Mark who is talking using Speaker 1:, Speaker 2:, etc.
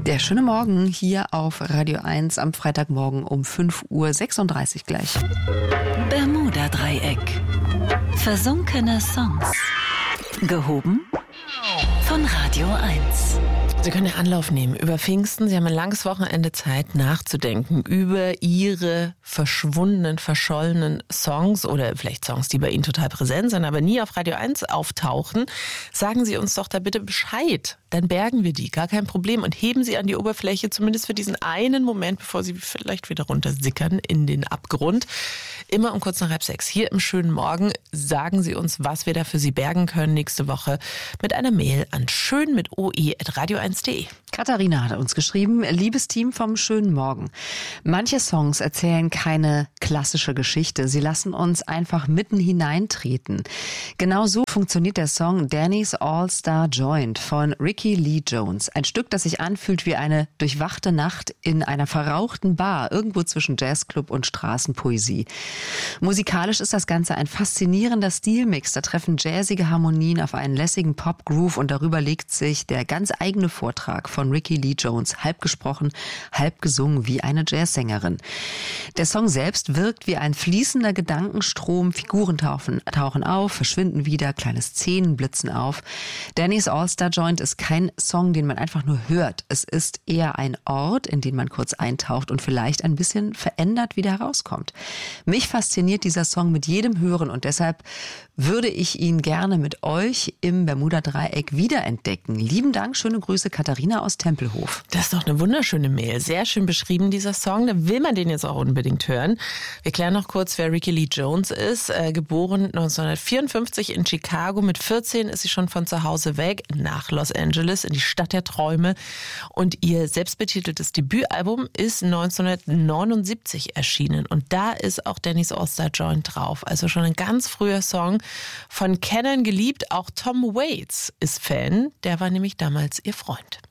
Speaker 1: Der schöne Morgen hier auf Radio 1 am Freitagmorgen um 5:36 Uhr gleich.
Speaker 2: Bermuda-Dreieck. Versunkene Songs. Gehoben von Radio 1.
Speaker 3: Sie können ja Anlauf nehmen über Pfingsten. Sie haben ein langes Wochenende Zeit nachzudenken über Ihre verschwundenen, verschollenen Songs oder vielleicht Songs, die bei Ihnen total präsent sind, aber nie auf Radio 1 auftauchen. Sagen Sie uns doch da bitte Bescheid. Dann bergen wir die, gar kein Problem, und heben sie an die Oberfläche, zumindest für diesen einen Moment, bevor sie vielleicht wieder runtersickern in den Abgrund. Immer um kurz nach 5:30 hier im schönen Morgen sagen Sie uns, was wir da für Sie bergen können nächste Woche mit einer Mail an schön@radio1.de.
Speaker 1: Katharina hat uns geschrieben: Liebes Team vom schönen Morgen. Manche Songs erzählen keine klassische Geschichte. Sie lassen uns einfach mitten hineintreten. Genau so funktioniert der Song Danny's All-Star Joint von Ricky Lee Jones. Ein Stück, das sich anfühlt wie eine durchwachte Nacht in einer verrauchten Bar, irgendwo zwischen Jazzclub und Straßenpoesie. Musikalisch ist das Ganze ein faszinierender Stilmix. Da treffen jazzige Harmonien auf einen lässigen Pop-Groove und darüber legt sich der ganz eigene Vortrag von Ricky Lee Jones, halb gesprochen, halb gesungen wie eine Jazzsängerin. Der Song selbst wirkt wie ein fließender Gedankenstrom. Figuren tauchen auf, verschwinden wieder, kleine Szenen blitzen auf. Danny's All-Star Joint ist kein Song, den man einfach nur hört. Es ist eher ein Ort, in den man kurz eintaucht und vielleicht ein bisschen verändert wieder herauskommt. Mich fasziniert dieser Song mit jedem Hören und deshalb würde ich ihn gerne mit euch im Bermuda-Dreieck wiederentdecken. Lieben Dank, schöne Grüße, Katharina aus Tempelhof.
Speaker 3: Das ist doch eine wunderschöne Mail. Sehr schön beschrieben, dieser Song. Da will man den jetzt auch unbedingt hören. Wir klären noch kurz, wer Ricky Lee Jones ist. Geboren 1954 in Chicago. Mit 14 ist sie schon von zu Hause weg nach Los Angeles in die Stadt der Träume. Und ihr selbstbetiteltes Debütalbum ist 1979 erschienen. Und da ist auch Danny's All-Star Joint drauf. Also schon ein ganz früher Song. Von Kennern geliebt. Auch Tom Waits ist Fan. Der war nämlich damals ihr Freund.